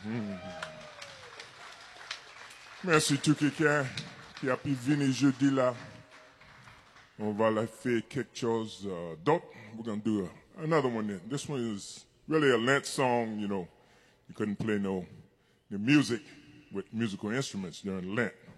Merci tout quelqu'un qui a pu venir jeudi là. On va la faire quelque chose d'autre. We're going to do another one then. This one is really a Lent song, you know. You couldn't play no music with musical instruments during Lent.